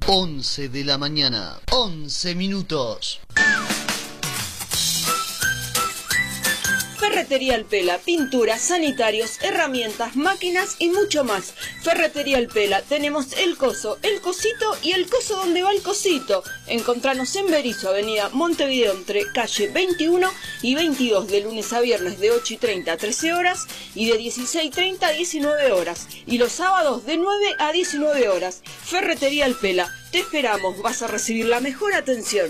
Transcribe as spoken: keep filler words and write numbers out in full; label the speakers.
Speaker 1: once de la mañana, once minutos.
Speaker 2: Ferretería El Pela, pinturas, sanitarios, herramientas, máquinas y mucho más. Ferretería El Pela, tenemos el coso, el cosito y el coso donde va el cosito. Encontranos en Berisso, avenida Montevideo, entre calle veintiuno y veintidós, de lunes a viernes de ocho y treinta a trece horas y de dieciséis y treinta a diecinueve horas. Y los sábados de nueve a diecinueve horas. Ferretería El Pela, te esperamos, vas a recibir la mejor atención.